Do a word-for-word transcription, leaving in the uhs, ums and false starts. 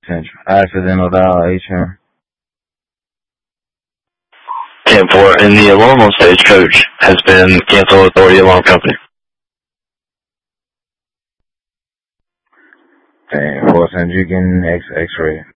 Central. Accidental dial H-M. ten four, and the alarm on Stagecoach has been canceled. Authority Alarm Company. ten four, Central, you can X, X-ray.